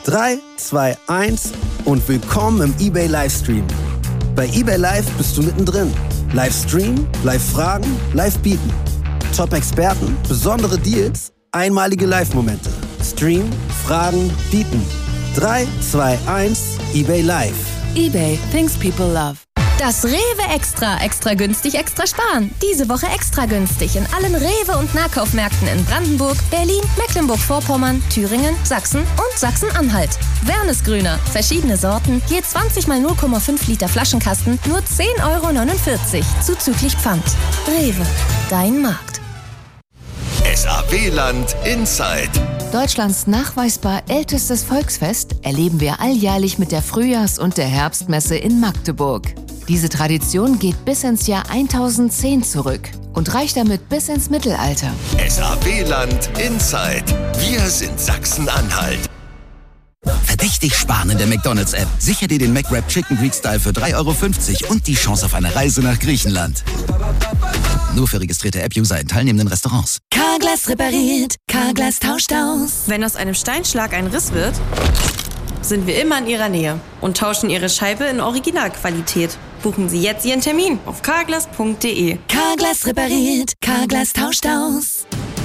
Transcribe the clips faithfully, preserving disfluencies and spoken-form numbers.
drei, zwei, eins und willkommen im eBay Livestream. Bei eBay Live bist du mittendrin. Live streamen, live fragen, live bieten. Top-Experten, besondere Deals, einmalige Live-Momente. Stream, fragen, bieten. drei, zwei, eins, eBay Live. eBay, things people love. Das Rewe Extra. Extra günstig, extra sparen. Diese Woche extra günstig in allen Rewe- und Nahkaufmärkten in Brandenburg, Berlin, Mecklenburg-Vorpommern, Thüringen, Sachsen und Sachsen-Anhalt. Wernesgrüner. Verschiedene Sorten. Je zwanzig mal null Komma fünf Liter Flaschenkasten. Nur zehn Euro neunundvierzig. Zuzüglich Pfand. Rewe. Dein Markt. S A W-Land Inside. Deutschlands nachweisbar ältestes Volksfest erleben wir alljährlich mit der Frühjahrs- und der Herbstmesse in Magdeburg. Diese Tradition geht bis ins Jahr tausendzehn zurück und reicht damit bis ins Mittelalter. S A W-Land Inside. Wir sind Sachsen-Anhalt. Verdächtig sparen in der McDonald's-App. Sicher dir den McWrap Chicken Greek Style für drei Euro fünfzig und die Chance auf eine Reise nach Griechenland. Nur für registrierte App-User in teilnehmenden Restaurants. Carglass repariert, Carglass tauscht aus. Wenn aus einem Steinschlag ein Riss wird, sind wir immer in Ihrer Nähe und tauschen Ihre Scheibe in Originalqualität. Buchen Sie jetzt Ihren Termin auf carglass punkt de. Carglass repariert, Carglass tauscht aus.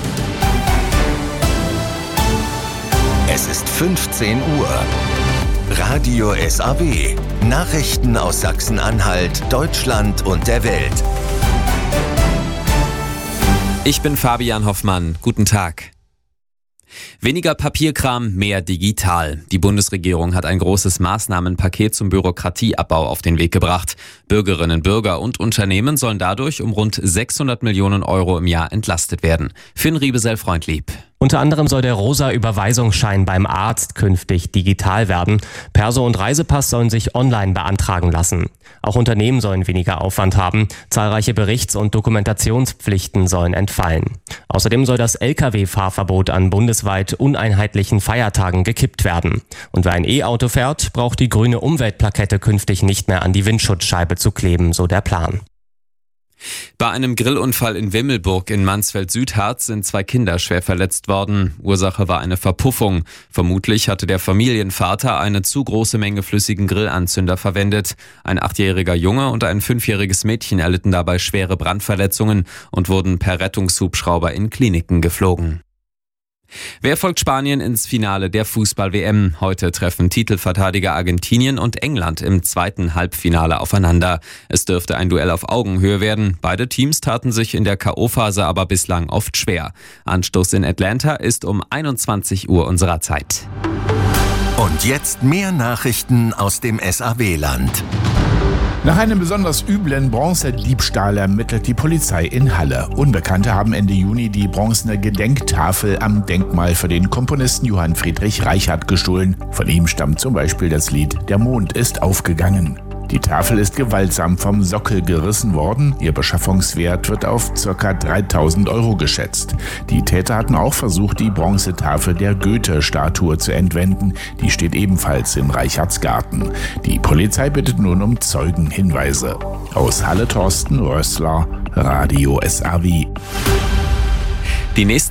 Es ist fünfzehn Uhr. Radio S A W. Nachrichten aus Sachsen-Anhalt, Deutschland und der Welt. Ich bin Fabian Hoffmann. Guten Tag. Weniger Papierkram, mehr digital. Die Bundesregierung hat ein großes Maßnahmenpaket zum Bürokratieabbau auf den Weg gebracht. Bürgerinnen, Bürger und Unternehmen sollen dadurch um rund sechshundert Millionen Euro im Jahr entlastet werden. Finn Riebesell-Freundlieb. Unter anderem soll der rosa Überweisungsschein beim Arzt künftig digital werden. Perso- und Reisepass sollen sich online beantragen lassen. Auch Unternehmen sollen weniger Aufwand haben. Zahlreiche Berichts- und Dokumentationspflichten sollen entfallen. Außerdem soll das L K W-Fahrverbot an bundesweit uneinheitlichen Feiertagen gekippt werden. Und wer ein E-Auto fährt, braucht die grüne Umweltplakette künftig nicht mehr an die Windschutzscheibe zu kleben, so der Plan. Bei einem Grillunfall in Wimmelburg in Mansfeld-Südharz sind zwei Kinder schwer verletzt worden. Ursache war eine Verpuffung. Vermutlich hatte der Familienvater eine zu große Menge flüssigen Grillanzünder verwendet. Ein achtjähriger Junge und ein fünfjähriges Mädchen erlitten dabei schwere Brandverletzungen und wurden per Rettungshubschrauber in Kliniken geflogen. Wer folgt Spanien ins Finale der Fußball-W M? Heute treffen Titelverteidiger Argentinien und England im zweiten Halbfinale aufeinander. Es dürfte ein Duell auf Augenhöhe werden. Beide Teams taten sich in der K O-Phase aber bislang oft schwer. Anstoß in Atlanta ist um einundzwanzig Uhr unserer Zeit. Und jetzt mehr Nachrichten aus dem S A W-Land. Nach einem besonders üblen Bronzediebstahl ermittelt die Polizei in Halle. Unbekannte haben Ende Juni die bronzene Gedenktafel am Denkmal für den Komponisten Johann Friedrich Reichhardt gestohlen. Von ihm stammt zum Beispiel das Lied "Der Mond ist aufgegangen". Die Tafel ist gewaltsam vom Sockel gerissen worden. Ihr Beschaffungswert wird auf ca. dreitausend Euro geschätzt. Die Täter hatten auch versucht, die Bronzetafel der Goethe-Statue zu entwenden. Die steht ebenfalls in Reichhardts Garten. Die Polizei bittet nun um Zeugenhinweise. Aus Halle Thorsten Rössler, Radio S A W. Die nächsten